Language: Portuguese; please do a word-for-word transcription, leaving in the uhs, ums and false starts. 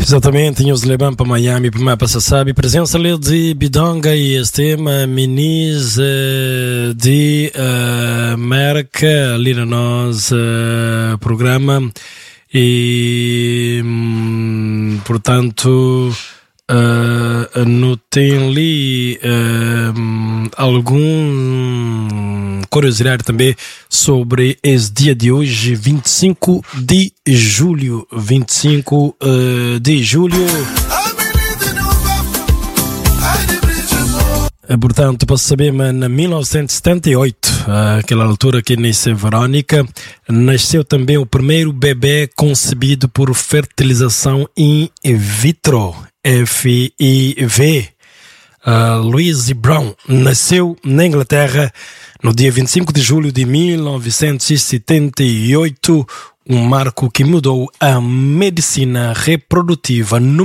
Exatamente, News Leban para Miami, para Mapa Sabe, presença ali de Bidonga e este tema Minis uh, de uh, Merca ali no nosso uh, programa e um, portanto uh, não tem ali uh, algum curiosidade também sobre esse dia de hoje, vinte e cinco de julho, vinte e cinco uh, de julho. Portanto, para saber, em mil novecentos e setenta e oito, aquela altura que nasceu Verônica, nasceu também o primeiro bebê concebido por fertilização in vitro, F I V. Uh, Louise Brown nasceu na Inglaterra no dia vinte e cinco de julho de mil novecentos e setenta e oito, um marco que mudou a medicina reprodutiva no